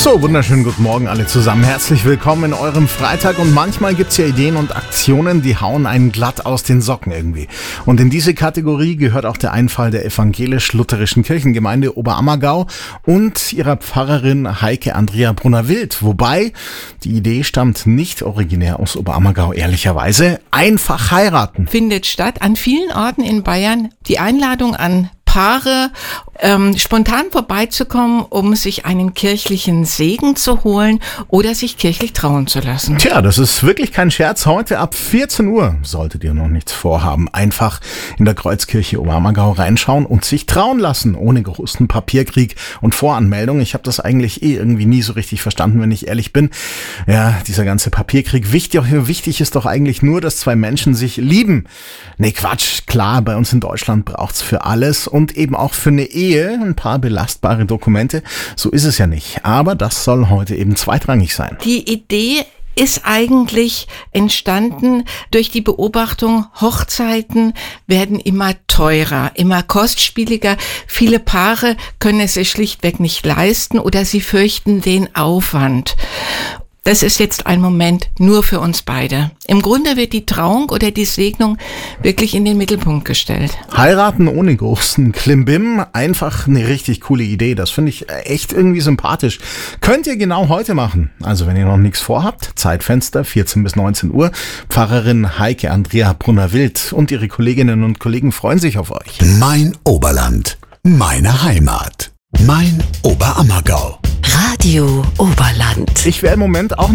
So, wunderschönen guten Morgen alle zusammen. Herzlich willkommen in eurem Freitag. Und manchmal gibt's ja Ideen und Aktionen, die hauen einen glatt aus den Socken irgendwie. Und in diese Kategorie gehört auch der Einfall der evangelisch-lutherischen Kirchengemeinde Oberammergau und ihrer Pfarrerin Heike Andrea Brunner-Wild. Wobei, die Idee stammt nicht originär aus Oberammergau, ehrlicherweise. Einfach heiraten. Findet statt an vielen Orten in Bayern. Die Einladung an Paare, spontan vorbeizukommen, um sich einen kirchlichen Segen zu holen oder sich kirchlich trauen zu lassen. Tja, das ist wirklich kein Scherz. Heute ab 14 Uhr solltet ihr noch nichts vorhaben. Einfach in der Kreuzkirche Oberammergau reinschauen und sich trauen lassen, ohne großen Papierkrieg und Voranmeldung. Ich habe das eigentlich irgendwie nie so richtig verstanden, wenn ich ehrlich bin. Ja, dieser ganze Papierkrieg. Wichtig ist doch eigentlich nur, dass zwei Menschen sich lieben. Nee, Quatsch. Klar, bei uns in Deutschland braucht's für alles und eben auch für eine Ehe ein paar belastbare Dokumente. So ist es ja nicht. Aber das soll heute eben zweitrangig sein. Die Idee ist eigentlich entstanden durch die Beobachtung, Hochzeiten werden immer teurer, immer kostspieliger. Viele Paare können es sich schlichtweg nicht leisten oder sie fürchten den Aufwand. Das ist jetzt ein Moment nur für uns beide. Im Grunde wird die Trauung oder die Segnung wirklich in den Mittelpunkt gestellt. Heiraten ohne großen Klimbim, einfach eine richtig coole Idee. Das finde ich echt irgendwie sympathisch. Könnt ihr genau heute machen. Also wenn ihr noch nichts vorhabt, Zeitfenster 14 bis 19 Uhr. Pfarrerin Heike Andrea Brunner-Wild und ihre Kolleginnen und Kollegen freuen sich auf euch. Mein Oberland, meine Heimat, mein Oberammergau. Radio Oberland. Ich wäre im Moment auch